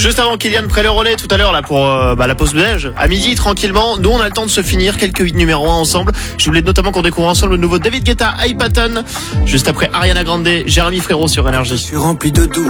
Juste avant Kylian prenne le relais tout à l'heure là pour la pause déj. À midi tranquillement, nous on a le temps de se finir quelques hits numéro 1 ensemble. Je voulais notamment qu'on découvre ensemble le nouveau David Guetta, High Pattern. Juste après Ariana Grande, Jérémy Frérot sur Énergie. Je suis rempli de doutes.